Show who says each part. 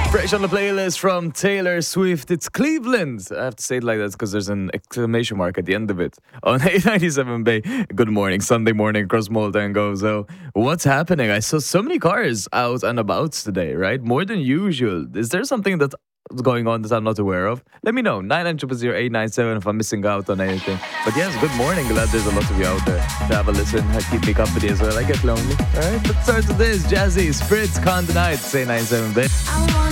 Speaker 1: Fresh on the playlist from Taylor Swift. It's Cleveland. I have to say it like that because there's an exclamation mark at the end of it. On 897 Bay. Good morning. Sunday morning across Malta and Gozo. What's happening? I saw so many cars out and about today, right? More than usual. Is there something that's going on that I'm not aware of? Let me know. 9000897 if I'm missing out on anything. But yes, good morning. Glad there's a lot of you out there to have a listen. Keep me company as well. I get lonely. Alright, let's start with this. Jazzy, Spritz, Can't Deny It. Say 97 Bay.